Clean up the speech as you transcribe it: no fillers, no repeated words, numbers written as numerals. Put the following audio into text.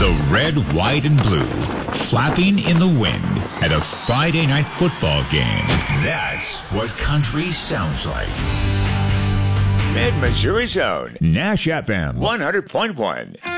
The red, white, and blue flapping in the wind at a Friday night football game. That's what country sounds like. Mid-Missouri Zone, Nash FM 100.1.